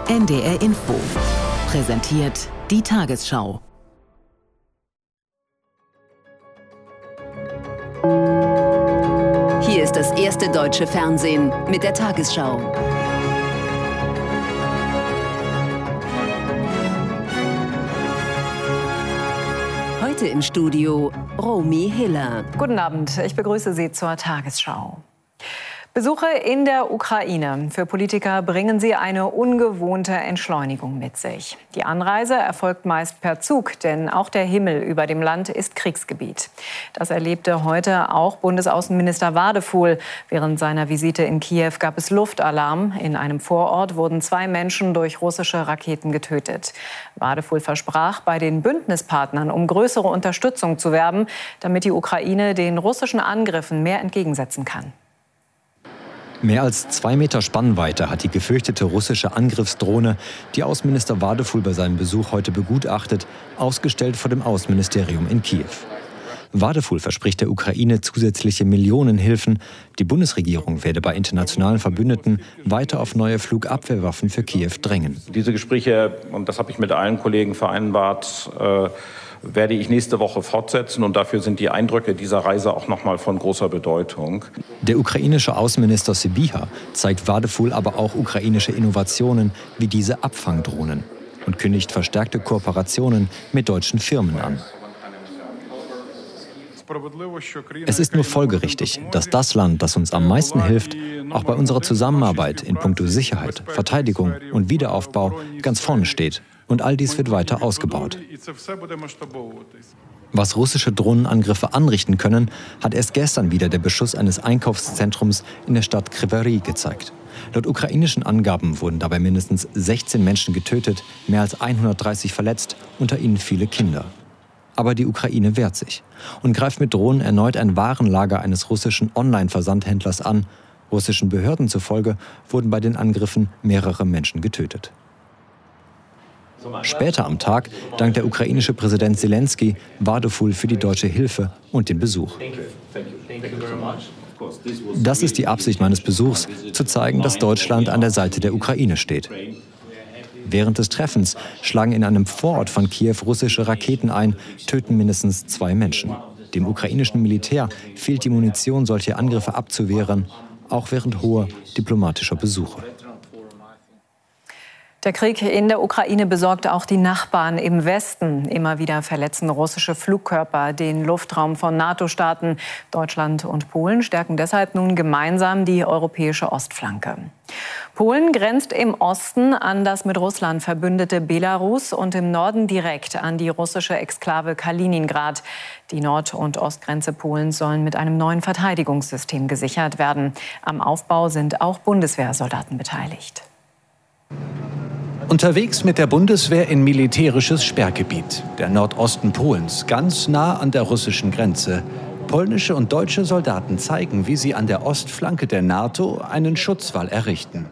NDR Info. Präsentiert die Tagesschau. Hier ist das erste deutsche Fernsehen mit der Tagesschau. Heute im Studio Romy Hiller. Guten Abend, ich begrüße Sie zur Tagesschau. Besuche in der Ukraine. Für Politiker bringen sie eine ungewohnte Entschleunigung mit sich. Die Anreise erfolgt meist per Zug, denn auch der Himmel über dem Land ist Kriegsgebiet. Das erlebte heute auch Bundesaußenminister Wadefuhl. Während seiner Visite in Kiew gab es Luftalarm. In einem Vorort wurden 2 Menschen durch russische Raketen getötet. Wadefuhl versprach, bei den Bündnispartnern um größere Unterstützung zu werben, damit die Ukraine den russischen Angriffen mehr entgegensetzen kann. Mehr als 2 Meter Spannweite hat die gefürchtete russische Angriffsdrohne, die Außenminister Wadefuhl bei seinem Besuch heute begutachtet, ausgestellt vor dem Außenministerium in Kiew. Wadefuhl verspricht der Ukraine zusätzliche Millionenhilfen. Die Bundesregierung werde bei internationalen Verbündeten weiter auf neue Flugabwehrwaffen für Kiew drängen. Diese Gespräche, und das habe ich mit allen Kollegen vereinbart, werde ich nächste Woche fortsetzen. Und dafür sind die Eindrücke dieser Reise auch noch mal von großer Bedeutung. Der ukrainische Außenminister Sybiha zeigt Wadefuhl aber auch ukrainische Innovationen wie diese Abfangdrohnen und kündigt verstärkte Kooperationen mit deutschen Firmen an. Es ist nur folgerichtig, dass das Land, das uns am meisten hilft, auch bei unserer Zusammenarbeit in puncto Sicherheit, Verteidigung und Wiederaufbau ganz vorne steht. Und all dies wird weiter ausgebaut. Was russische Drohnenangriffe anrichten können, hat erst gestern wieder der Beschuss eines Einkaufszentrums in der Stadt Kryvyi Rih gezeigt. Laut ukrainischen Angaben wurden dabei mindestens 16 Menschen getötet, mehr als 130 verletzt, unter ihnen viele Kinder. Aber die Ukraine wehrt sich und greift mit Drohnen erneut ein Warenlager eines russischen Online-Versandhändlers an. Russischen Behörden zufolge wurden bei den Angriffen mehrere Menschen getötet. Später am Tag dankt der ukrainische Präsident Zelensky Wadefuhl für die deutsche Hilfe und den Besuch. Das ist die Absicht meines Besuchs, zu zeigen, dass Deutschland an der Seite der Ukraine steht. Während des Treffens schlagen in einem Vorort von Kiew russische Raketen ein, töten mindestens 2 Menschen. Dem ukrainischen Militär fehlt die Munition, solche Angriffe abzuwehren, auch während hoher diplomatischer Besuche. Der Krieg in der Ukraine besorgt auch die Nachbarn im Westen. Immer wieder verletzen russische Flugkörper den Luftraum von NATO-Staaten. Deutschland und Polen stärken deshalb nun gemeinsam die europäische Ostflanke. Polen grenzt im Osten an das mit Russland verbündete Belarus und im Norden direkt an die russische Exklave Kaliningrad. Die Nord- und Ostgrenze Polens sollen mit einem neuen Verteidigungssystem gesichert werden. Am Aufbau sind auch Bundeswehrsoldaten beteiligt. Unterwegs mit der Bundeswehr in militärisches Sperrgebiet, der Nordosten Polens, ganz nah an der russischen Grenze. Polnische und deutsche Soldaten zeigen, wie sie an der Ostflanke der NATO einen Schutzwall errichten.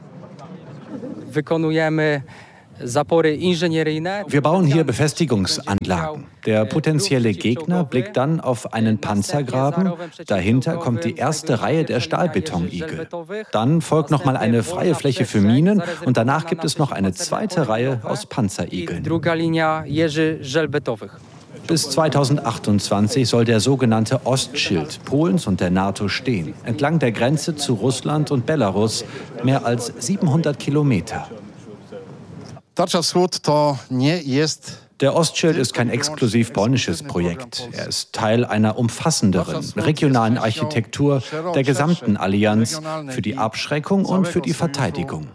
Wir bauen hier Befestigungsanlagen. Der potenzielle Gegner blickt dann auf einen Panzergraben. Dahinter kommt die erste Reihe der Stahlbetonigel. Dann folgt noch mal eine freie Fläche für Minen und danach gibt es noch eine zweite Reihe aus Panzerigeln. Bis 2028 soll der sogenannte Ostschild Polens und der NATO stehen, entlang der Grenze zu Russland und Belarus, mehr als 700 Kilometer. Der Ostschild ist kein exklusiv polnisches Projekt. Er ist Teil einer umfassenderen, regionalen Architektur der gesamten Allianz für die Abschreckung und für die Verteidigung.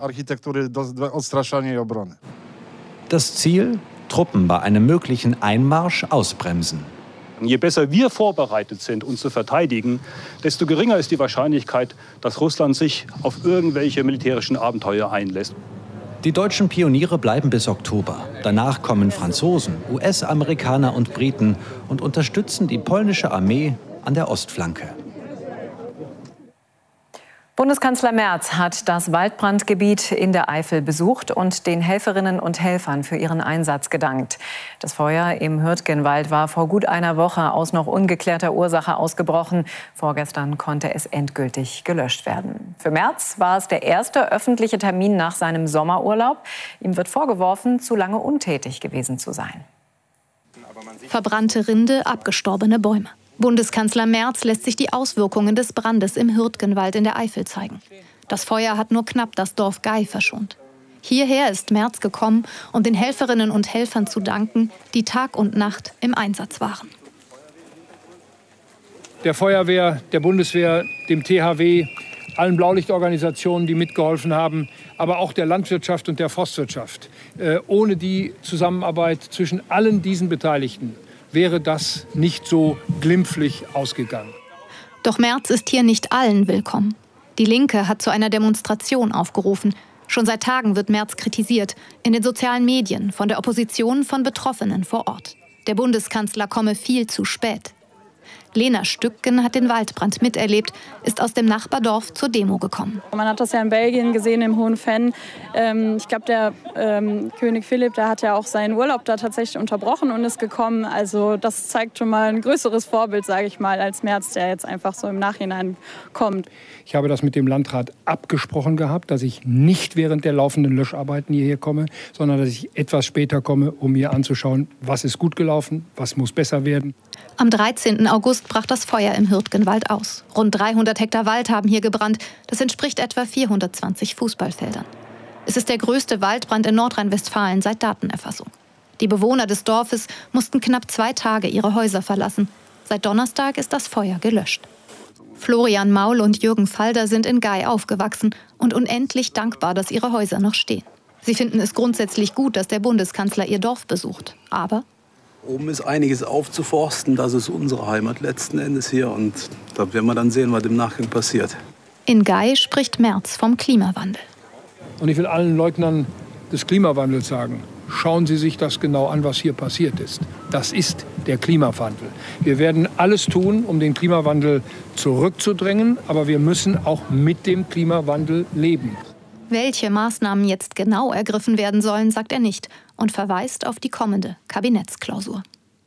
Das Ziel? Truppen bei einem möglichen Einmarsch ausbremsen. Je besser wir vorbereitet sind, uns zu verteidigen, desto geringer ist die Wahrscheinlichkeit, dass Russland sich auf irgendwelche militärischen Abenteuer einlässt. Die deutschen Pioniere bleiben bis Oktober. Danach kommen Franzosen, US-Amerikaner und Briten und unterstützen die polnische Armee an der Ostflanke. Bundeskanzler Merz hat das Waldbrandgebiet in der Eifel besucht und den Helferinnen und Helfern für ihren Einsatz gedankt. Das Feuer im Hürtgenwald war vor gut einer Woche aus noch ungeklärter Ursache ausgebrochen. Vorgestern konnte es endgültig gelöscht werden. Für Merz war es der erste öffentliche Termin nach seinem Sommerurlaub. Ihm wird vorgeworfen, zu lange untätig gewesen zu sein. Verbrannte Rinde, abgestorbene Bäume. Bundeskanzler Merz lässt sich die Auswirkungen des Brandes im Hürtgenwald in der Eifel zeigen. Das Feuer hat nur knapp das Dorf Gei verschont. Hierher ist Merz gekommen, um den Helferinnen und Helfern zu danken, die Tag und Nacht im Einsatz waren. Der Feuerwehr, der Bundeswehr, dem THW, allen Blaulichtorganisationen, die mitgeholfen haben, aber auch der Landwirtschaft und der Forstwirtschaft. Ohne die Zusammenarbeit zwischen allen diesen Beteiligten wäre das nicht so glimpflich ausgegangen. Doch Merz ist hier nicht allen willkommen. Die Linke hat zu einer Demonstration aufgerufen. Schon seit Tagen wird Merz kritisiert. In den sozialen Medien, von der Opposition, von Betroffenen vor Ort. Der Bundeskanzler komme viel zu spät. Lena Stücken hat den Waldbrand miterlebt, ist aus dem Nachbardorf zur Demo gekommen. Man hat das ja in Belgien gesehen, im Hohen Venn. Ich glaube, der König Philipp, der hat ja auch seinen Urlaub da tatsächlich unterbrochen und ist gekommen. Also das zeigt schon mal ein größeres Vorbild, sage ich mal, als Merz, der jetzt einfach so im Nachhinein kommt. Ich habe das mit dem Landrat abgesprochen gehabt, dass ich nicht während der laufenden Löscharbeiten hierher komme, sondern dass ich etwas später komme, um mir anzuschauen, was ist gut gelaufen, was muss besser werden. Am 13. August brach das Feuer im Hürtgenwald aus. Rund 300 Hektar Wald haben hier gebrannt. Das entspricht etwa 420 Fußballfeldern. Es ist der größte Waldbrand in Nordrhein-Westfalen seit Datenerfassung. Die Bewohner des Dorfes mussten knapp 2 Tage ihre Häuser verlassen. Seit Donnerstag ist das Feuer gelöscht. Florian Maul und Jürgen Falder sind in Gei aufgewachsen und unendlich dankbar, dass ihre Häuser noch stehen. Sie finden es grundsätzlich gut, dass der Bundeskanzler ihr Dorf besucht. Aber oben ist einiges aufzuforsten. Das ist unsere Heimat letzten Endes hier. Und da werden wir dann sehen, was im Nachgang passiert. In Gei spricht Merz vom Klimawandel. Und ich will allen Leugnern des Klimawandels sagen, schauen Sie sich das genau an, was hier passiert ist. Das ist der Klimawandel. Wir werden alles tun, um den Klimawandel zurückzudrängen. Aber wir müssen auch mit dem Klimawandel leben. Welche Maßnahmen jetzt genau ergriffen werden sollen, sagt er nicht und verweist auf die kommende Kabinettsklausur.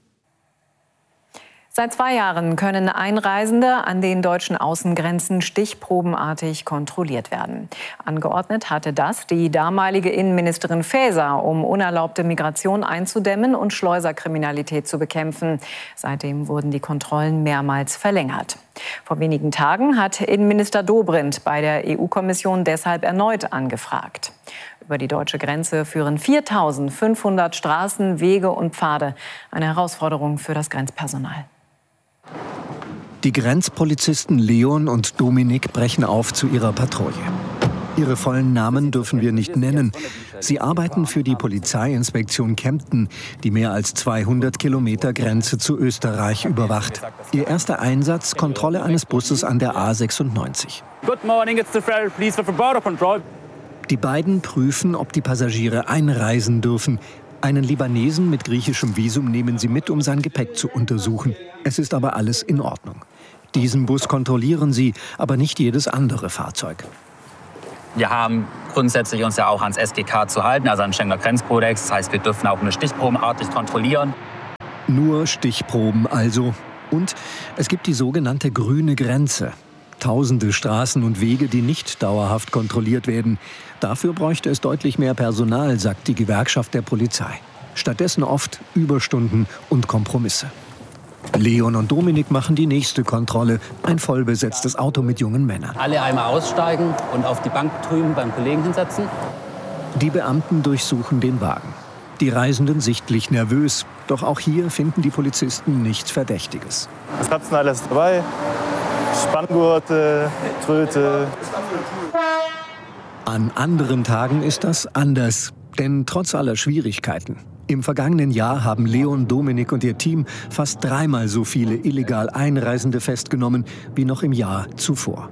Seit 2 Jahren können Einreisende an den deutschen Außengrenzen stichprobenartig kontrolliert werden. Angeordnet hatte das die damalige Innenministerin Faeser, um unerlaubte Migration einzudämmen und Schleuserkriminalität zu bekämpfen. Seitdem wurden die Kontrollen mehrmals verlängert. Vor wenigen Tagen hat Innenminister Dobrindt bei der EU-Kommission deshalb erneut angefragt. Über die deutsche Grenze führen 4.500 Straßen, Wege und Pfade. Eine Herausforderung für das Grenzpersonal. Die Grenzpolizisten Leon und Dominik brechen auf zu ihrer Patrouille. Ihre vollen Namen dürfen wir nicht nennen. Sie arbeiten für die Polizeiinspektion Kempten, die mehr als 200 Kilometer Grenze zu Österreich überwacht. Ihr erster Einsatz, Kontrolle eines Busses an der A96. Good morning, it's the Federal Police for Border Control. Die beiden prüfen, ob die Passagiere einreisen dürfen. Einen Libanesen mit griechischem Visum nehmen sie mit, um sein Gepäck zu untersuchen. Es ist aber alles in Ordnung. Diesen Bus kontrollieren sie, aber nicht jedes andere Fahrzeug. Wir haben grundsätzlich uns ja auch ans SGK zu halten, also an Schengener Grenzkodex. Das heißt, wir dürfen auch nur stichprobenartig kontrollieren. Nur Stichproben also. Und es gibt die sogenannte grüne Grenze. Tausende Straßen und Wege, die nicht dauerhaft kontrolliert werden. Dafür bräuchte es deutlich mehr Personal, sagt die Gewerkschaft der Polizei. Stattdessen oft Überstunden und Kompromisse. Leon und Dominik machen die nächste Kontrolle. Ein vollbesetztes Auto mit jungen Männern. Alle einmal aussteigen und auf die Bank drüben beim Kollegen hinsetzen. Die Beamten durchsuchen den Wagen. Die Reisenden sichtlich nervös. Doch auch hier finden die Polizisten nichts Verdächtiges. Was hat's denn alles dabei? Spanngurte, Tröte. An anderen Tagen ist das anders. Denn trotz aller Schwierigkeiten. Im vergangenen Jahr haben Leon, Dominik und ihr Team fast 3-mal so viele illegal Einreisende festgenommen wie noch im Jahr zuvor.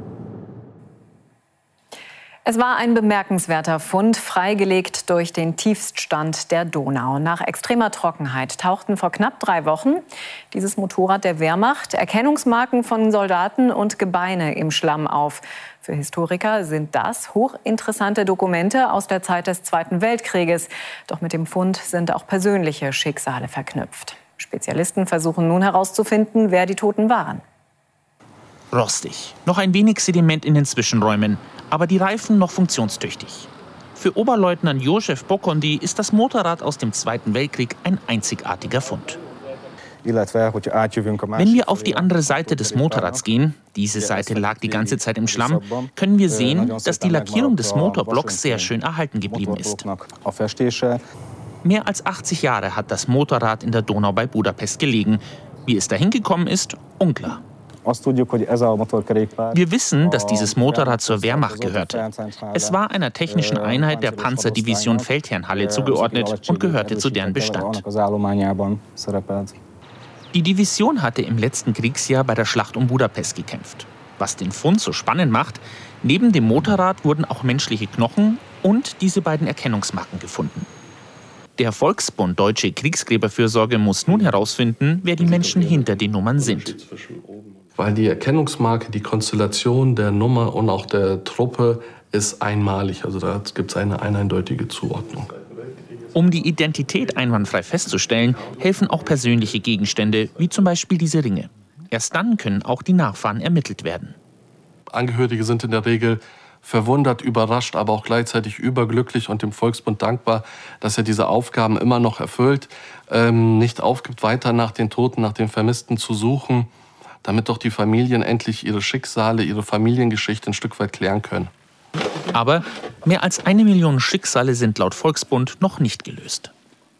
Es war ein bemerkenswerter Fund, freigelegt durch den Tiefststand der Donau. Nach extremer Trockenheit tauchten vor knapp 3 Wochen dieses Motorrad der Wehrmacht, Erkennungsmarken von Soldaten und Gebeine im Schlamm auf. Für Für Historiker sind das hochinteressante Dokumente aus der Zeit des Zweiten Weltkrieges. Doch mit dem Fund sind auch persönliche Schicksale verknüpft. Spezialisten versuchen nun herauszufinden, wer die Toten waren. Rostig, noch ein wenig Sediment in den Zwischenräumen, aber die Reifen noch funktionstüchtig. Für Oberleutnant Josef Bokondi ist das Motorrad aus dem Zweiten Weltkrieg ein einzigartiger Fund. Wenn wir auf die andere Seite des Motorrads gehen, diese Seite lag die ganze Zeit im Schlamm, können wir sehen, dass die Lackierung des Motorblocks sehr schön erhalten geblieben ist. Mehr als 80 Jahre hat das Motorrad in der Donau bei Budapest gelegen. Wie es dahin gekommen ist, unklar. Wir wissen, dass dieses Motorrad zur Wehrmacht gehörte. Es war einer technischen Einheit der Panzerdivision Feldherrnhalle zugeordnet und gehörte zu deren Bestand. Die Division hatte im letzten Kriegsjahr bei der Schlacht um Budapest gekämpft. Was den Fund so spannend macht, neben dem Motorrad wurden auch menschliche Knochen und diese beiden Erkennungsmarken gefunden. Der Volksbund Deutsche Kriegsgräberfürsorge muss nun herausfinden, wer die Menschen hinter den Nummern sind. Weil die Erkennungsmarke, die Konstellation der Nummer und auch der Truppe ist einmalig. Also da gibt es eine eindeutige Zuordnung. Um die Identität einwandfrei festzustellen, helfen auch persönliche Gegenstände, wie zum Beispiel diese Ringe. Erst dann können auch die Nachfahren ermittelt werden. Angehörige sind in der Regel verwundert, überrascht, aber auch gleichzeitig überglücklich und dem Volksbund dankbar, dass er diese Aufgaben immer noch erfüllt, nicht aufgibt, weiter nach den Toten, nach den Vermissten zu suchen, damit doch die Familien endlich ihre Schicksale, ihre Familiengeschichte ein Stück weit klären können. Aber mehr als 1 Million Schicksale sind laut Volksbund noch nicht gelöst.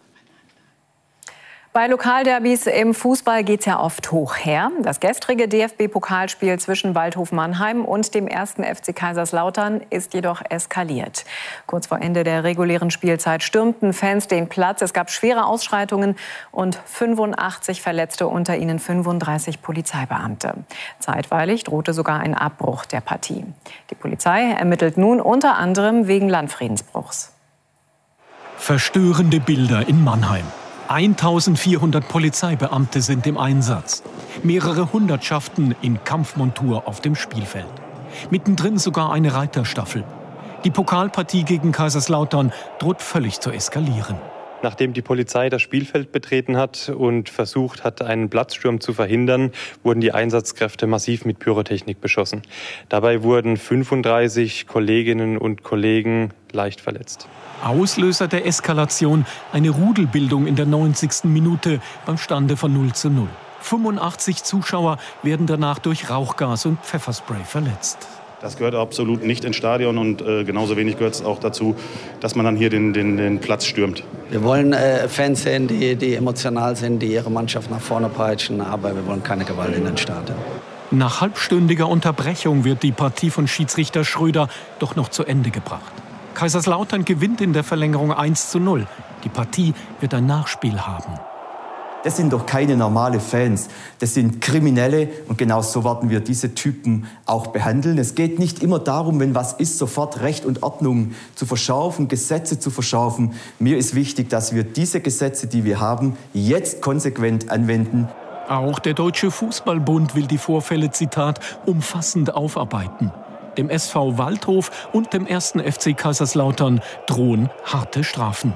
Bei Lokalderbys im Fußball geht's ja oft hoch her. Das gestrige DFB-Pokalspiel zwischen Waldhof Mannheim und dem 1. FC Kaiserslautern ist jedoch eskaliert. Kurz vor Ende der regulären Spielzeit stürmten Fans den Platz. Es gab schwere Ausschreitungen und 85 Verletzte, unter ihnen 35 Polizeibeamte. Zeitweilig drohte sogar ein Abbruch der Partie. Die Polizei ermittelt nun unter anderem wegen Landfriedensbruchs. Verstörende Bilder in Mannheim. 1400 Polizeibeamte sind im Einsatz. Mehrere Hundertschaften in Kampfmontur auf dem Spielfeld. Mittendrin sogar eine Reiterstaffel. Die Pokalpartie gegen Kaiserslautern droht völlig zu eskalieren. Nachdem die Polizei das Spielfeld betreten hat und versucht hat, einen Platzsturm zu verhindern, wurden die Einsatzkräfte massiv mit Pyrotechnik beschossen. Dabei wurden 35 Kolleginnen und Kollegen leicht verletzt. Auslöser der Eskalation eine Rudelbildung in der 90. Minute beim Stande von 0:0. 85 Zuschauer werden danach durch Rauchgas und Pfefferspray verletzt. Das gehört absolut nicht ins Stadion und genauso wenig gehört es auch dazu, dass man dann hier den Platz stürmt. Wir wollen Fans sehen, die emotional sind, die ihre Mannschaft nach vorne peitschen, aber wir wollen keine Gewalt in den Stadien. Nach halbstündiger Unterbrechung wird die Partie von Schiedsrichter Schröder doch noch zu Ende gebracht. Kaiserslautern gewinnt in der Verlängerung 1:0. Die Partie wird ein Nachspiel haben. Das sind doch keine normale Fans. Das sind Kriminelle und genau so werden wir diese Typen auch behandeln. Es geht nicht immer darum, wenn was ist, sofort Recht und Ordnung zu verschärfen, Gesetze zu verschärfen. Mir ist wichtig, dass wir diese Gesetze, die wir haben, jetzt konsequent anwenden. Auch der Deutsche Fußballbund will die Vorfälle, Zitat, umfassend aufarbeiten. Dem SV Waldhof und dem 1. FC Kaiserslautern drohen harte Strafen.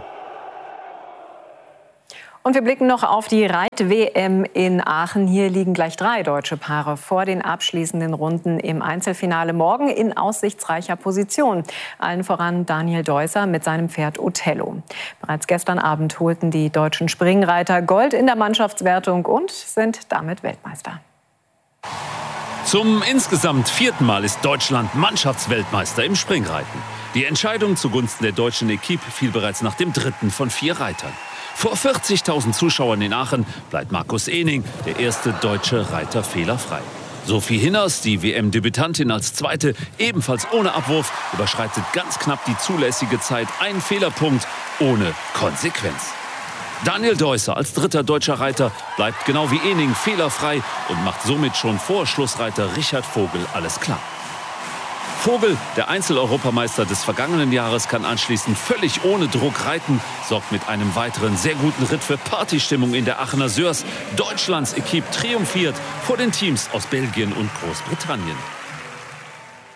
Und wir blicken noch auf die Reit-WM in Aachen. Hier liegen gleich 3 deutsche Paare vor den abschließenden Runden im Einzelfinale morgen in aussichtsreicher Position. Allen voran Daniel Deusser mit seinem Pferd Othello. Bereits gestern Abend holten die deutschen Springreiter Gold in der Mannschaftswertung und sind damit Weltmeister. Zum insgesamt 4. Mal ist Deutschland Mannschaftsweltmeister im Springreiten. Die Entscheidung zugunsten der deutschen Equipe fiel bereits nach dem 3. von 4 Reitern. Vor 40.000 Zuschauern in Aachen bleibt Markus Ehning, der erste deutsche Reiter, fehlerfrei. Sophie Hinners, die WM-Debütantin als Zweite, ebenfalls ohne Abwurf, überschreitet ganz knapp die zulässige Zeit. Ein Fehlerpunkt ohne Konsequenz. Daniel Deusser als 3. deutscher Reiter bleibt genau wie Ehning fehlerfrei und macht somit schon vor Schlussreiter Richard Vogel alles klar. Vogel, der Einzel-Europameister des vergangenen Jahres, kann anschließend völlig ohne Druck reiten, sorgt mit einem weiteren sehr guten Ritt für Partystimmung in der Aachener Sörs. Deutschlands Equipe triumphiert vor den Teams aus Belgien und Großbritannien.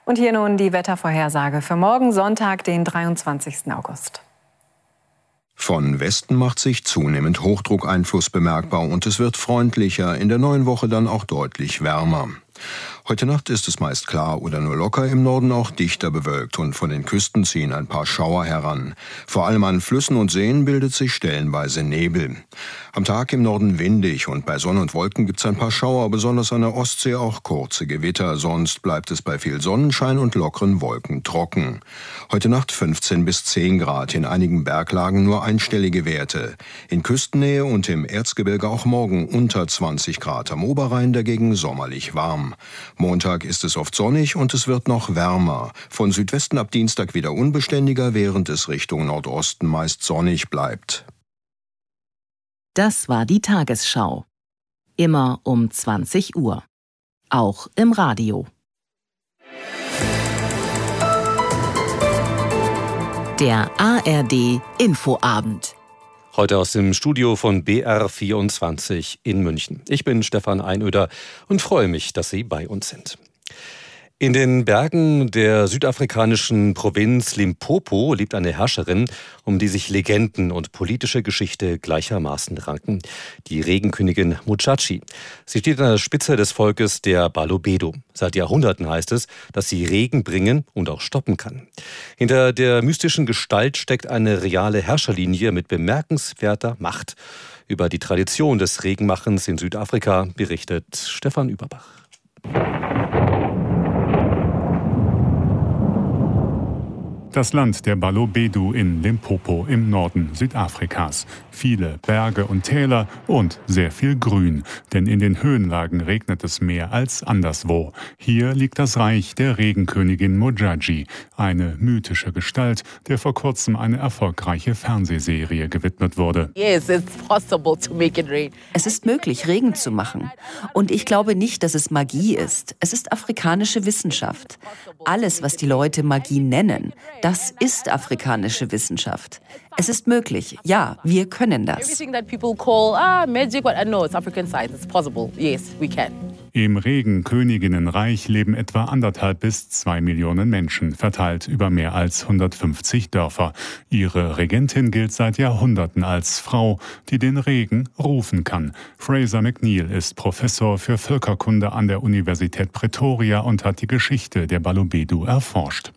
Und hier nun die Wettervorhersage für morgen Sonntag, den 23. August. Von Westen macht sich zunehmend Hochdruckeinfluss bemerkbar und es wird freundlicher, in der neuen Woche dann auch deutlich wärmer. Heute Nacht ist es meist klar oder nur locker, im Norden auch dichter bewölkt und von den Küsten ziehen ein paar Schauer heran. Vor allem an Flüssen und Seen bildet sich stellenweise Nebel. Am Tag im Norden windig und bei Sonne und Wolken gibt es ein paar Schauer, besonders an der Ostsee auch kurze Gewitter. Sonst bleibt es bei viel Sonnenschein und lockeren Wolken trocken. Heute Nacht 15 bis 10 Grad, in einigen Berglagen nur einstellige Werte. In Küstennähe und im Erzgebirge auch morgen unter 20 Grad, am Oberrhein dagegen sommerlich warm. Montag ist es oft sonnig und es wird noch wärmer. Von Südwesten ab Dienstag wieder unbeständiger, während es Richtung Nordosten meist sonnig bleibt. Das war die Tagesschau. Immer um 20 Uhr. Auch im Radio. Der ARD Infoabend. Heute aus dem Studio von BR24 in München. Ich bin Stefan Einöder und freue mich, dass Sie bei uns sind. In den Bergen der südafrikanischen Provinz Limpopo lebt eine Herrscherin, um die sich Legenden und politische Geschichte gleichermaßen ranken. Die Regenkönigin Muchachi. Sie steht an der Spitze des Volkes der Balobedu. Seit Jahrhunderten heißt es, dass sie Regen bringen und auch stoppen kann. Hinter der mystischen Gestalt steckt eine reale Herrscherlinie mit bemerkenswerter Macht. Über die Tradition des Regenmachens in Südafrika berichtet Stefan Überbach. Das Land der Balobedu in Limpopo im Norden Südafrikas. Viele Berge und Täler und sehr viel Grün, denn in den Höhenlagen regnet es mehr als anderswo. Hier liegt das Reich der Regenkönigin Muchachi, eine mythische Gestalt, der vor kurzem eine erfolgreiche Fernsehserie gewidmet wurde. Es ist möglich, Regen zu machen. Und ich glaube nicht, dass es Magie ist. Es ist afrikanische Wissenschaft. Alles, was die Leute Magie nennen, das ist afrikanische Wissenschaft. Es ist möglich. Ja, wir können das. Im Regenköniginnenreich leben etwa 1,5 bis 2 Millionen Menschen, verteilt über mehr als 150 Dörfer. Ihre Regentin gilt seit Jahrhunderten als Frau, die den Regen rufen kann. Fraser McNeill ist Professor für Völkerkunde an der Universität Pretoria und hat die Geschichte der Balobedu erforscht.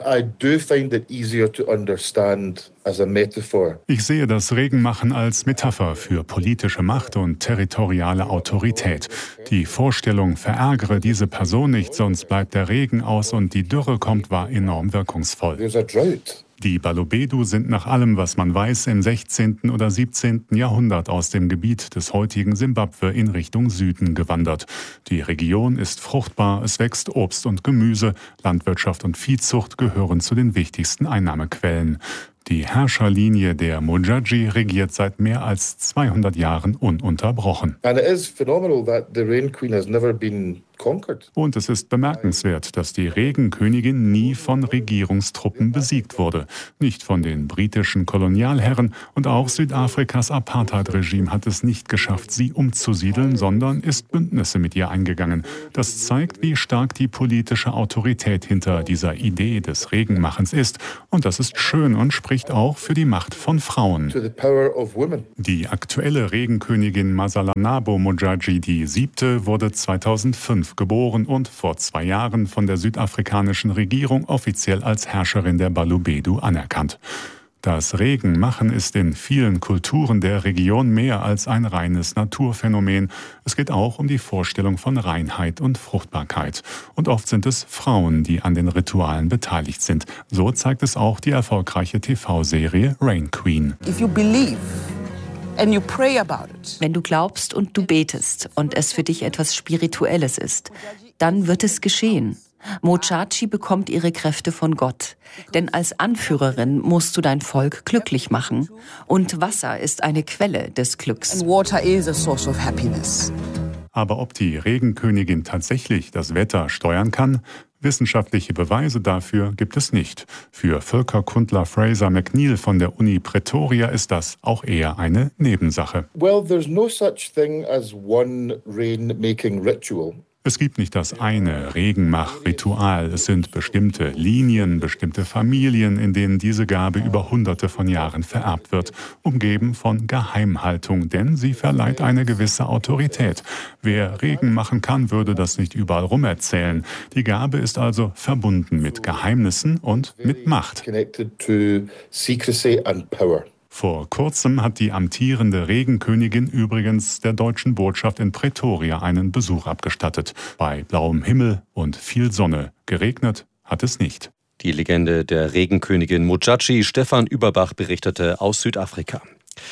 Ich sehe das Regenmachen als Metapher für politische Macht und territoriale Autorität. Die Vorstellung, verärgere diese Person nicht, sonst bleibt der Regen aus und die Dürre kommt, war enorm wirkungsvoll. Die Balobedu sind nach allem, was man weiß, im 16. oder 17. Jahrhundert aus dem Gebiet des heutigen Simbabwe in Richtung Süden gewandert. Die Region ist fruchtbar, es wächst Obst und Gemüse, Landwirtschaft und Viehzucht gehören zu den wichtigsten Einnahmequellen. Die Herrscherlinie der Muchachi regiert seit mehr als 200 Jahren ununterbrochen. Und es ist bemerkenswert, dass die Regenkönigin nie von Regierungstruppen besiegt wurde. Nicht von den britischen Kolonialherren und auch Südafrikas Apartheid-Regime hat es nicht geschafft, sie umzusiedeln, sondern ist Bündnisse mit ihr eingegangen. Das zeigt, wie stark die politische Autorität hinter dieser Idee des Regenmachens ist. Und das ist schön und spricht auch für die Macht von Frauen. Die aktuelle Regenkönigin Masalanabo Muchachi, die 7., wurde 2005 geboren und vor 2 Jahren von der südafrikanischen Regierung offiziell als Herrscherin der Balobedu anerkannt. Das Regenmachen ist in vielen Kulturen der Region mehr als ein reines Naturphänomen. Es geht auch um die Vorstellung von Reinheit und Fruchtbarkeit. Und oft sind es Frauen, die an den Ritualen beteiligt sind. So zeigt es auch die erfolgreiche TV-Serie Rain Queen. Wenn du glaubst und du betest und es für dich etwas Spirituelles ist, dann wird es geschehen. Muchachi bekommt ihre Kräfte von Gott. Denn als Anführerin musst du dein Volk glücklich machen. Und Wasser ist eine Quelle des Glücks. Aber ob die Regenkönigin tatsächlich das Wetter steuern kann? Wissenschaftliche Beweise dafür gibt es nicht. Für Völkerkundler Fraser McNeill von der Uni Pretoria ist das auch eher eine Nebensache. Well, there's no such thing as one rain-making ritual. Es gibt nicht das eine Regenmach-Ritual. Es sind bestimmte Linien, bestimmte Familien, in denen diese Gabe über Hunderte von Jahren vererbt wird, umgeben von Geheimhaltung, denn sie verleiht eine gewisse Autorität. Wer Regen machen kann, würde das nicht überall rumerzählen. Die Gabe ist also verbunden mit Geheimnissen und mit Macht. Vor kurzem hat die amtierende Regenkönigin übrigens der deutschen Botschaft in Pretoria einen Besuch abgestattet. Bei blauem Himmel und viel Sonne. Geregnet hat es nicht. Die Legende der Regenkönigin Mojaci, Stefan Überbach, berichtete aus Südafrika.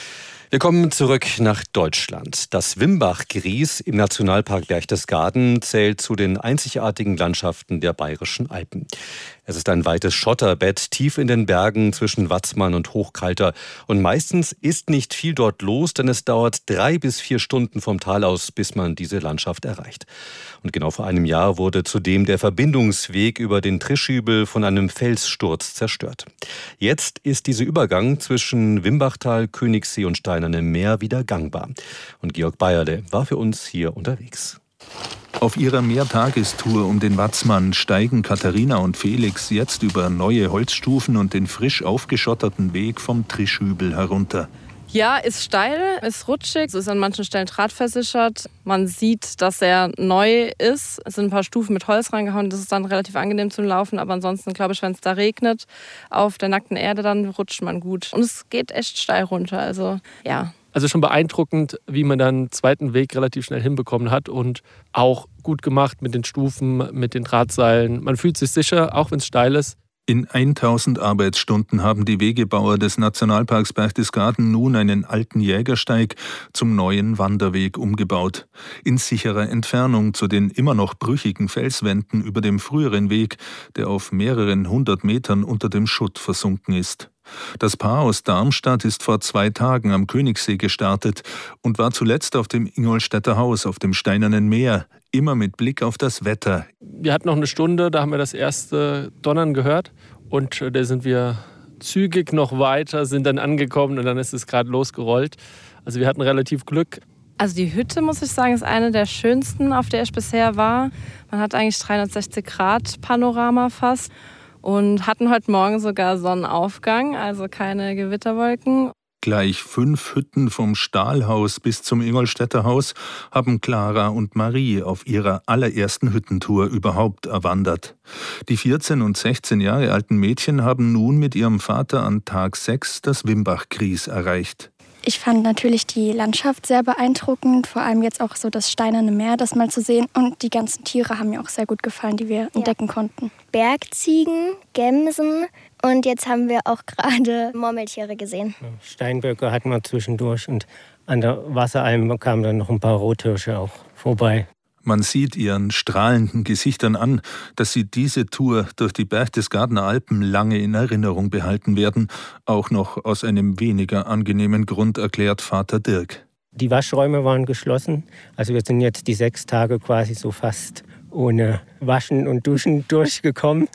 Wir kommen zurück nach Deutschland. Das Wimbach-Gries im Nationalpark Berchtesgaden zählt zu den einzigartigen Landschaften der Bayerischen Alpen. Es ist ein weites Schotterbett tief in den Bergen zwischen Watzmann und Hochkalter. Und meistens ist nicht viel dort los, denn es dauert 3 bis 4 Stunden vom Tal aus, bis man diese Landschaft erreicht. Und genau vor einem Jahr wurde zudem der Verbindungsweg über den Trischübel von einem Felssturz zerstört. Jetzt ist dieser Übergang zwischen Wimbachtal, Königssee und Steinernem Meer wieder gangbar. Und Georg Bayerle war für uns hier unterwegs. Auf ihrer Mehrtagestour um den Watzmann steigen Katharina und Felix jetzt über neue Holzstufen und den frisch aufgeschotterten Weg vom Trischübel herunter. Ja, ist steil, ist rutschig, es ist an manchen Stellen drahtversichert. Man sieht, dass er neu ist. Es sind ein paar Stufen mit Holz reingehauen, das ist dann relativ angenehm zum Laufen. Aber ansonsten, glaube ich, wenn es da regnet, auf der nackten Erde, dann rutscht man gut. Und es geht echt steil runter, also ja. Also schon beeindruckend, wie man dann einen zweiten Weg relativ schnell hinbekommen hat und auch gut gemacht mit den Stufen, mit den Drahtseilen. Man fühlt sich sicher, auch wenn es steil ist. In 1000 Arbeitsstunden haben die Wegebauer des Nationalparks Berchtesgaden nun einen alten Jägersteig zum neuen Wanderweg umgebaut. In sicherer Entfernung zu den immer noch brüchigen Felswänden über dem früheren Weg, der auf mehreren 100 Metern unter dem Schutt versunken ist. Das Paar aus Darmstadt ist vor 2 Tagen am Königssee gestartet und war zuletzt auf dem Ingolstädter Haus auf dem Steinernen Meer, immer mit Blick auf das Wetter. Wir hatten noch eine Stunde, da haben wir das erste Donnern gehört und da sind wir zügig noch weiter, sind dann angekommen und dann ist es gerade losgerollt. Also wir hatten relativ Glück. Also die Hütte, muss ich sagen, ist eine der schönsten, auf der ich bisher war. Man hat eigentlich 360-Grad-Panorama fast. Und hatten heute Morgen sogar Sonnenaufgang, also keine Gewitterwolken. Gleich 5 Hütten vom Stahlhaus bis zum Ingolstädter Haus haben Clara und Marie auf ihrer allerersten Hüttentour überhaupt erwandert. Die 14 und 16 Jahre alten Mädchen haben nun mit ihrem Vater an Tag 6 das Wimbach-Gries erreicht. Ich fand natürlich die Landschaft sehr beeindruckend, vor allem jetzt auch so das Steinerne Meer, das mal zu sehen. Und die ganzen Tiere haben mir auch sehr gut gefallen, die wir entdecken konnten. Bergziegen, Gämsen und jetzt haben wir auch gerade Murmeltiere gesehen. Steinböcke hatten wir zwischendurch und an der Wasseralm kamen dann noch ein paar Rothirsche auch vorbei. Man sieht ihren strahlenden Gesichtern an, dass sie diese Tour durch die Berchtesgadener Alpen lange in Erinnerung behalten werden. Auch noch aus einem weniger angenehmen Grund, erklärt Vater Dirk. Die Waschräume waren geschlossen. Also wir sind jetzt die 6 Tage quasi so fast ohne Waschen und Duschen durchgekommen.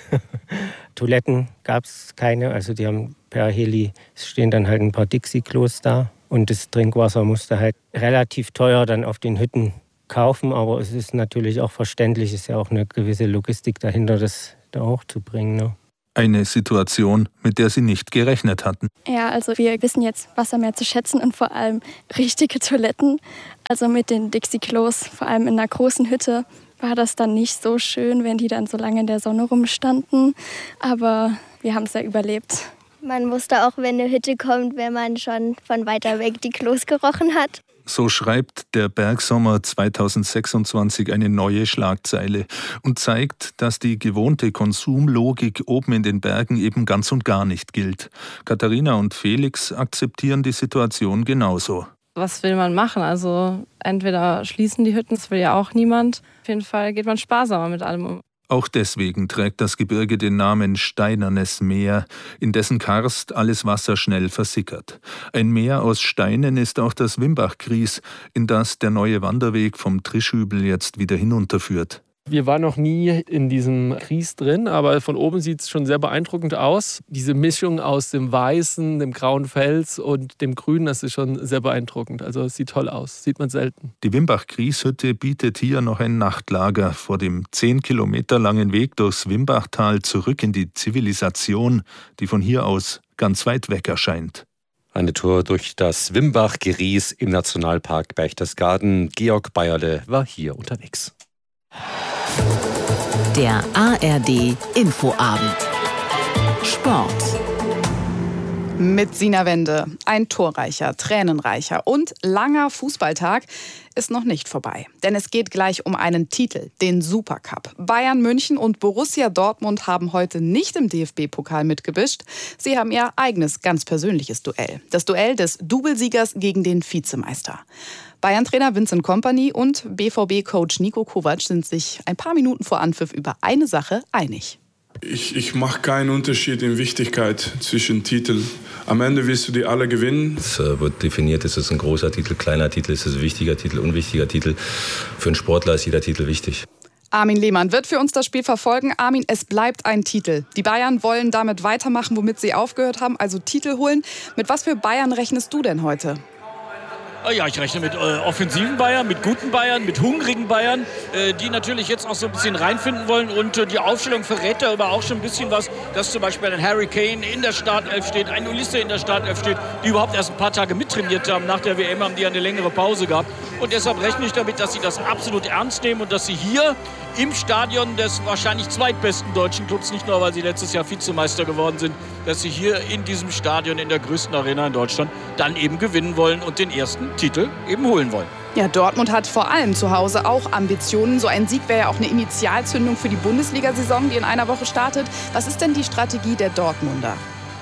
Toiletten gab es keine. Also die haben per Heli, es stehen dann halt ein paar Dixie-Klos da. Und das Trinkwasser musste halt relativ teuer dann auf den Hütten kaufen, aber es ist natürlich auch verständlich, es ist ja auch eine gewisse Logistik dahinter, das da auch zu bringen. Ne? Eine Situation, mit der sie nicht gerechnet hatten. Ja, also wir wissen jetzt Wasser mehr zu schätzen und vor allem richtige Toiletten. Also mit den Dixie-Klos, vor allem in einer großen Hütte, war das dann nicht so schön, wenn die dann so lange in der Sonne rumstanden. Aber wir haben es ja überlebt. Man wusste auch, wenn eine Hütte kommt, wenn man schon von weiter weg die Klos gerochen hat. So schreibt der Bergsommer 2026 eine neue Schlagzeile und zeigt, dass die gewohnte Konsumlogik oben in den Bergen eben ganz und gar nicht gilt. Katharina und Felix akzeptieren die Situation genauso. Was will man machen? Also entweder schließen die Hütten, das will ja auch niemand. Auf jeden Fall geht man sparsamer mit allem um. Auch deswegen trägt das Gebirge den Namen Steinernes Meer, in dessen Karst alles Wasser schnell versickert. Ein Meer aus Steinen ist auch das Wimbach-Gries, in das der neue Wanderweg vom Trischübel jetzt wieder hinunterführt. Wir waren noch nie in diesem Ries drin, aber von oben sieht es schon sehr beeindruckend aus. Diese Mischung aus dem weißen, dem grauen Fels und dem grünen, das ist schon sehr beeindruckend. Also es sieht toll aus, sieht man selten. Die Wimbach-Grieshütte bietet hier noch ein Nachtlager vor dem 10 Kilometer langen Weg durchs Wimbachtal zurück in die Zivilisation, die von hier aus ganz weit weg erscheint. Eine Tour durch das Wimbach-Gries im Nationalpark Berchtesgaden. Georg Bayerle war hier unterwegs. Der ARD Infoabend. Sport. Mit Sina Wende. Ein torreicher, tränenreicher und langer Fußballtag ist noch nicht vorbei. Denn es geht gleich um einen Titel, den Supercup. Bayern München und Borussia Dortmund haben heute nicht im DFB-Pokal mitgemischt. Sie haben ihr eigenes, ganz persönliches Duell. Das Duell des Doublesiegers gegen den Vizemeister. Bayern-Trainer Vincent Kompany und BVB-Coach Niko Kovac sind sich ein paar Minuten vor Anpfiff über eine Sache einig. Ich mache keinen Unterschied in Wichtigkeit zwischen Titeln. Am Ende willst du die alle gewinnen. Es wird definiert, ist es ein großer Titel, kleiner Titel, ist es ein wichtiger Titel, unwichtiger Titel. Für einen Sportler ist jeder Titel wichtig. Armin Lehmann wird für uns das Spiel verfolgen. Armin, es bleibt ein Titel. Die Bayern wollen damit weitermachen, womit sie aufgehört haben, also Titel holen. Mit was für Bayern rechnest du denn heute? Ja, ich rechne mit offensiven Bayern, mit guten Bayern, mit hungrigen Bayern, die natürlich jetzt auch so ein bisschen reinfinden wollen. Und die Aufstellung verrät da aber auch schon ein bisschen was, dass zum Beispiel ein Harry Kane in der Startelf steht, ein Ulisse in der Startelf steht, die überhaupt erst ein paar Tage mittrainiert haben. Nach der WM haben die eine längere Pause gehabt. Und deshalb rechne ich damit, dass sie das absolut ernst nehmen und dass sie hier im Stadion des wahrscheinlich zweitbesten deutschen Clubs, nicht nur weil sie letztes Jahr Vizemeister geworden sind, dass sie hier in diesem Stadion, in der größten Arena in Deutschland, dann eben gewinnen wollen und den ersten Titel eben holen wollen. Ja, Dortmund hat vor allem zu Hause auch Ambitionen. So ein Sieg wäre ja auch eine Initialzündung für die Bundesliga-Saison, die in einer Woche startet. Was ist denn die Strategie der Dortmunder?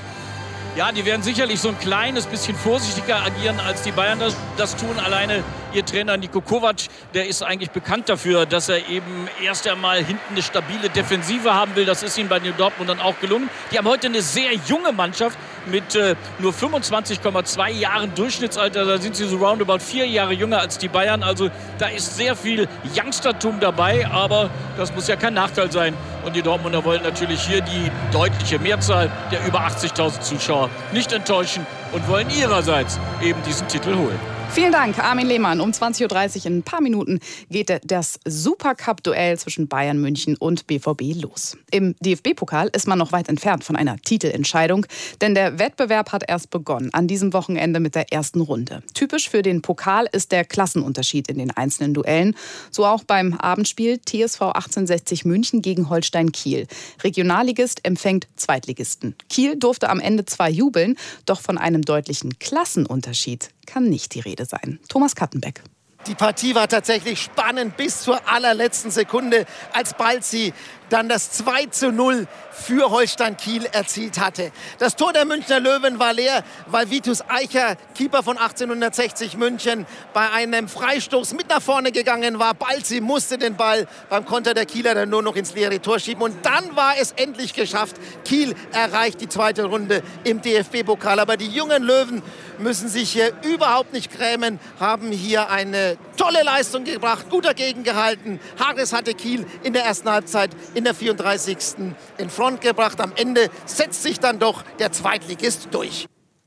Ja, die werden sicherlich so ein kleines bisschen vorsichtiger agieren, als die Bayern das tun. Alleine ihr Trainer Niko Kovac, der ist eigentlich bekannt dafür, dass er eben erst einmal hinten eine stabile Defensive haben will. Das ist ihm bei den Dortmundern auch gelungen. Die haben heute eine sehr junge Mannschaft mit nur 25,2 Jahren Durchschnittsalter. Da sind sie so roundabout 4 Jahre jünger als die Bayern. Also da ist sehr viel Youngstertum dabei, aber das muss ja kein Nachteil sein. Und die Dortmunder wollen natürlich hier die deutliche Mehrzahl der über 80.000 Zuschauer nicht enttäuschen und wollen ihrerseits eben diesen Titel holen. Vielen Dank, Armin Lehmann. Um 20.30 Uhr in ein paar Minuten geht das Supercup-Duell zwischen Bayern München und BVB los. Im DFB-Pokal ist man noch weit entfernt von einer Titelentscheidung, denn der Wettbewerb hat erst begonnen, an diesem Wochenende mit der ersten Runde. Typisch für den Pokal ist der Klassenunterschied in den einzelnen Duellen. So auch beim Abendspiel TSV 1860 München gegen Holstein Kiel. Regionalligist empfängt Zweitligisten. Kiel durfte am Ende zwar jubeln, doch von einem deutlichen Klassenunterschied kann nicht die Rede sein. Thomas Kattenbeck. Die Partie war tatsächlich spannend bis zur allerletzten Sekunde, als Balzi dann das 2:0 für Holstein Kiel erzielt hatte. Das Tor der Münchner Löwen war leer, weil Vitus Eicher, Keeper von 1860 München, bei einem Freistoß mit nach vorne gegangen war. Balzi musste den Ball beim Konter der Kieler dann nur noch ins leere Tor schieben. Und dann war es endlich geschafft. Kiel erreicht die zweite Runde im DFB-Pokal. Aber die jungen Löwen müssen sich hier überhaupt nicht grämen, haben hier eine tolle Leistung gebracht, gut dagegen gehalten. Hagres hatte Kiel in der ersten Halbzeit in der 34. in Front gebracht. Am Ende setzt sich dann doch der Zweitligist durch.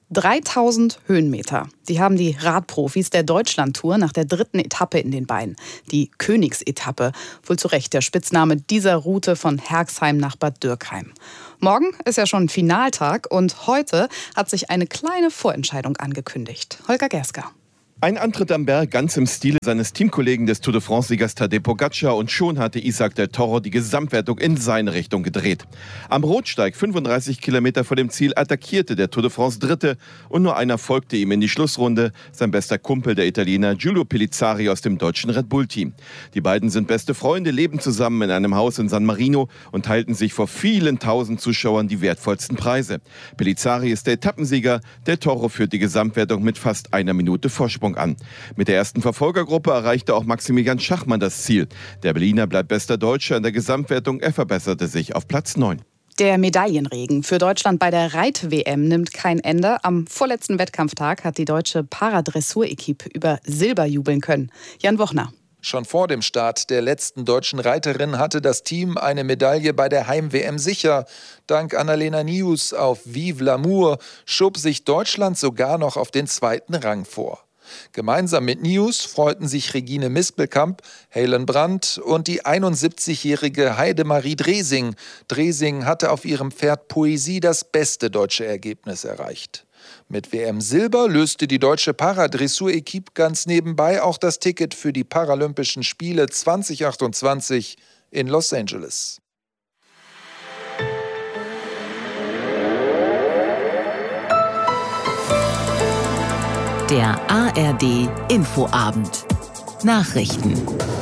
3000 Höhenmeter. Die haben die Radprofis der Deutschlandtour nach der 3. Etappe in den Beinen. Die Königsetappe, wohl zu Recht der Spitzname dieser Route von Herxheim nach Bad Dürkheim. Morgen ist ja schon Finaltag und heute hat sich eine kleine Vorentscheidung angekündigt. Holger Gersker. Ein Antritt am Berg ganz im Stile seines Teamkollegen des Tour de France-Siegers Tadej Pogacar und schon hatte Isaac del Toro die Gesamtwertung in seine Richtung gedreht. Am Rotsteig, 35 Kilometer vor dem Ziel, attackierte der Tour de France Dritte und nur einer folgte ihm in die Schlussrunde, sein bester Kumpel, der Italiener Giulio Pellizzari aus dem deutschen Red Bull-Team. Die beiden sind beste Freunde, leben zusammen in einem Haus in San Marino und teilten sich vor vielen tausend Zuschauern die wertvollsten Preise. Pellizzari ist der Etappensieger, del Toro führt die Gesamtwertung mit fast einer Minute Vorsprung an. Mit der ersten Verfolgergruppe erreichte auch Maximilian Schachmann das Ziel. Der Berliner bleibt bester Deutscher in der Gesamtwertung. Er verbesserte sich auf Platz 9. Der Medaillenregen für Deutschland bei der Reit-WM nimmt kein Ende. Am vorletzten Wettkampftag hat die deutsche Paradressur-Equipe über Silber jubeln können. Jan Wochner. Schon vor dem Start der letzten deutschen Reiterin hatte das Team eine Medaille bei der Heim-WM sicher. Dank Annalena Nius auf Vive l'Amour schob sich Deutschland sogar noch auf den 2. Rang vor. Gemeinsam mit Nius freuten sich Regine Mispelkamp, Helen Brandt und die 71-jährige Heidemarie Dresing. Dresing hatte auf ihrem Pferd Poesie das beste deutsche Ergebnis erreicht. Mit WM-Silber löste die deutsche Paradressur-Equipe ganz nebenbei auch das Ticket für die Paralympischen Spiele 2028 in Los Angeles. Der ARD Infoabend. Nachrichten.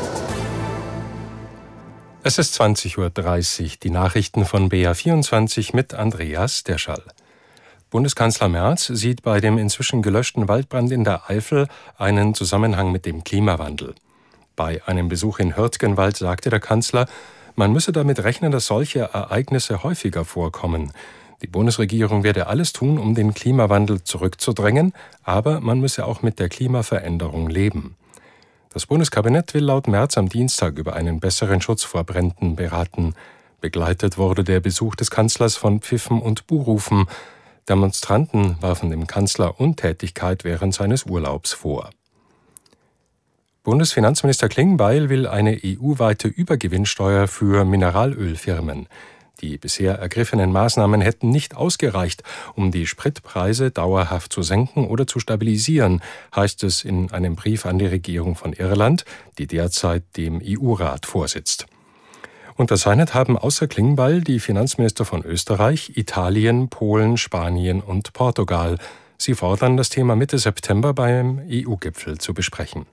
Es ist 20:30 Uhr. Die Nachrichten von BR24 mit Andreas Derschall. Bundeskanzler Merz sieht bei dem inzwischen gelöschten Waldbrand in der Eifel einen Zusammenhang mit dem Klimawandel. Bei einem Besuch in Hürtgenwald sagte der Kanzler, man müsse damit rechnen, dass solche Ereignisse häufiger vorkommen. Die Bundesregierung werde alles tun, um den Klimawandel zurückzudrängen, aber man müsse auch mit der Klimaveränderung leben. Das Bundeskabinett will laut Merz am Dienstag über einen besseren Schutz vor Bränden beraten. Begleitet wurde der Besuch des Kanzlers von Pfiffen und Buhrufen. Demonstranten warfen dem Kanzler Untätigkeit während seines Urlaubs vor. Bundesfinanzminister Klingbeil will eine EU-weite Übergewinnsteuer für Mineralölfirmen. Die bisher ergriffenen Maßnahmen hätten nicht ausgereicht, um die Spritpreise dauerhaft zu senken oder zu stabilisieren, heißt es in einem Brief an die Regierung von Irland, die derzeit dem EU-Rat vorsitzt. Unterzeichnet haben außer Klingbeil die Finanzminister von Österreich, Italien, Polen, Spanien und Portugal. Sie fordern, das Thema Mitte September beim EU-Gipfel zu besprechen.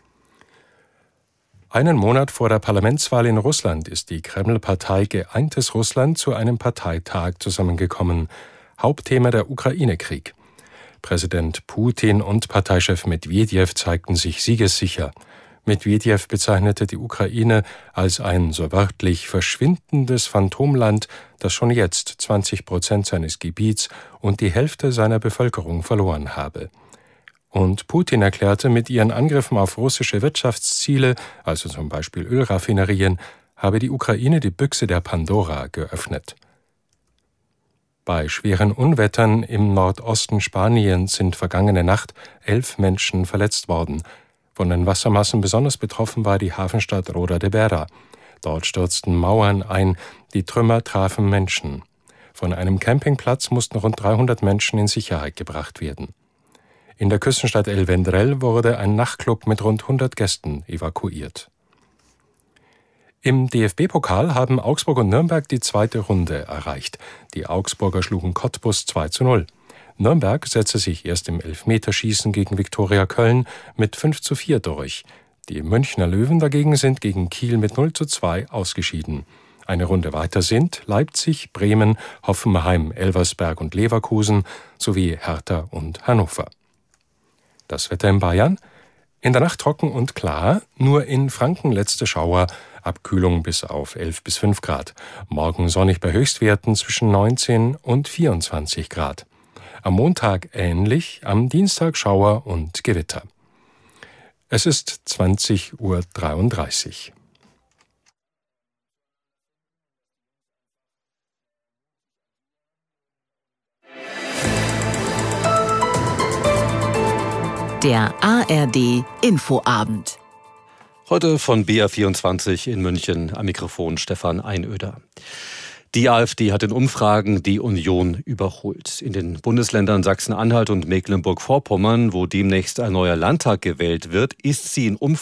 Einen Monat vor der Parlamentswahl in Russland ist die Kreml-Partei Geeintes Russland zu einem Parteitag zusammengekommen. Hauptthema der Ukraine-Krieg. Präsident Putin und Parteichef Medwedew zeigten sich siegessicher. Medwedew bezeichnete die Ukraine als ein so wörtlich verschwindendes Phantomland, das schon jetzt 20% seines Gebiets und die Hälfte seiner Bevölkerung verloren habe. Und Putin erklärte, mit ihren Angriffen auf russische Wirtschaftsziele, also zum Beispiel Ölraffinerien, habe die Ukraine die Büchse der Pandora geöffnet. Bei schweren Unwettern im Nordosten Spaniens sind vergangene Nacht 11 Menschen verletzt worden. Von den Wassermassen besonders betroffen war die Hafenstadt Roda de Berra. Dort stürzten Mauern ein, die Trümmer trafen Menschen. Von einem Campingplatz mussten rund 300 Menschen in Sicherheit gebracht werden. In der Küstenstadt El Vendrell wurde ein Nachtclub mit rund 100 Gästen evakuiert. Im DFB-Pokal haben Augsburg und Nürnberg die zweite Runde erreicht. Die Augsburger schlugen Cottbus 2:0. Nürnberg setzte sich erst im Elfmeterschießen gegen Viktoria Köln mit 5:4 durch. Die Münchner Löwen dagegen sind gegen Kiel mit 0:2 ausgeschieden. Eine Runde weiter sind Leipzig, Bremen, Hoffenheim, Elversberg und Leverkusen sowie Hertha und Hannover. Das Wetter in Bayern? In der Nacht trocken und klar, nur in Franken letzte Schauer, Abkühlung bis auf 11 bis 5 Grad. Morgen sonnig bei Höchstwerten zwischen 19 und 24 Grad. Am Montag ähnlich, am Dienstag Schauer und Gewitter. Es ist 20:33 Uhr. Der ARD Infoabend. Heute von BR24 in München, am Mikrofon Stefan Einöder. Die AfD hat in Umfragen die Union überholt. In den Bundesländern Sachsen-Anhalt und Mecklenburg-Vorpommern, wo demnächst ein neuer Landtag gewählt wird, ist sie in Umfragen